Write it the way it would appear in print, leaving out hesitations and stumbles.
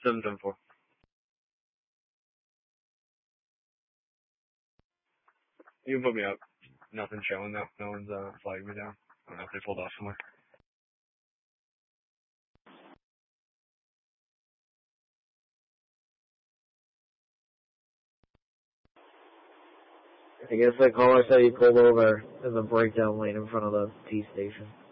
774. You can put me up. Nothing showing though. No one's flagged me down. I don't know if they pulled off somewhere. I guess the caller said he pulled over in the breakdown lane in front of the T station.